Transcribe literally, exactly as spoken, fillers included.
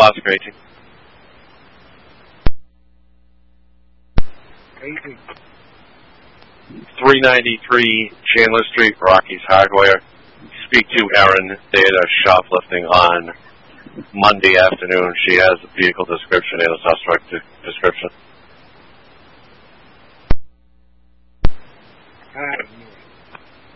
Oscar eighteen. eighteen. three ninety-three Chandler Street, Rocky's Hardware. Speak to Erin. They had a shoplifting on Monday afternoon. She has the vehicle description and a suspect de- description. All right.